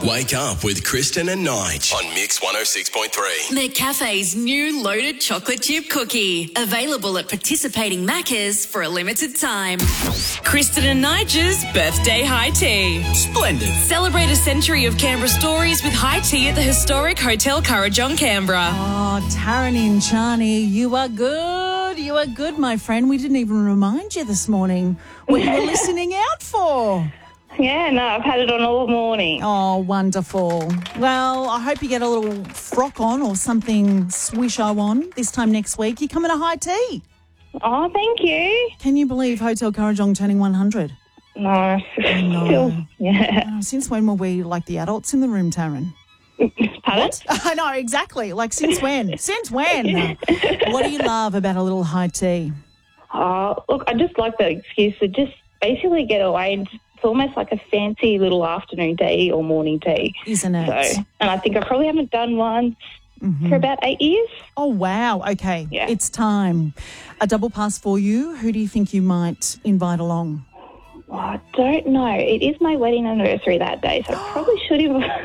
Wake up with Kristen and Nige on Mix 106.3. McCafe's new loaded chocolate chip cookie. Available at participating Maccas for a limited time. Kristen and Nige's birthday high tea. Splendid. Celebrate a century of Canberra stories with high tea at the historic Hotel Currajong, Canberra. Oh, Taryn in Chani, you are good. You are good, my friend. We didn't even remind you this morning what you were listening out for. Yeah, no, I've had it on all morning. Oh, wonderful. Well, I hope you get a little frock on or something swish-o on this time next week. You're coming to high tea. Oh, thank you. Can you believe Hotel Currajong turning 100? No, still, yeah. Oh, since when were we like the adults in the room, Taryn? Pardon? I know, exactly. Like, since when? Since when? What do you love about a little high tea? Oh, look, I just like the excuse to just basically get away. And it's almost like a fancy little afternoon tea or morning tea. Isn't it? So, and I think I probably haven't done one for about 8 years. Oh, wow. Okay. Yeah. It's time. A double pass for you. Who do you think you might invite along? Oh, I don't know. It is my wedding anniversary that day, so I probably should have.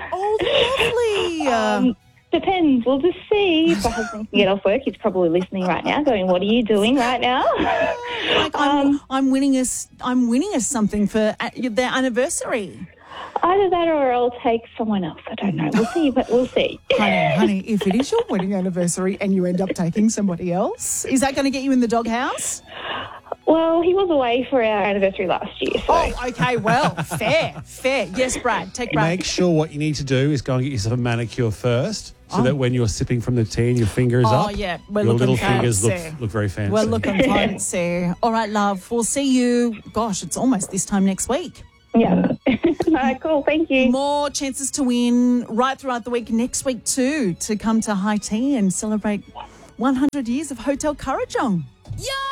Oh, lovely. Depends. We'll just see. If my husband can get off work, he's probably listening right now, going, "What are you doing right now?" Like I'm winning us something for their anniversary. Either that or I'll take someone else. I don't know. We'll see, but we'll see. Honey, if it is your wedding anniversary and you end up taking somebody else, is that going to get you in the doghouse? Well, he was away for our anniversary last year. So. Oh, okay. Well, fair. Yes, Brad. Take Brad. Make sure what you need to do is go and get yourself a manicure first so that when you're sipping from the tea and your finger is up, yeah. We're your looking little fingers fancy. look very fancy. We're looking fancy. All right, love. We'll see you. Gosh, it's almost this time next week. Yeah. No, cool. Thank you. More chances to win right throughout the week next week too, to come to high tea and celebrate 100 years of Hotel Currajong. Yeah!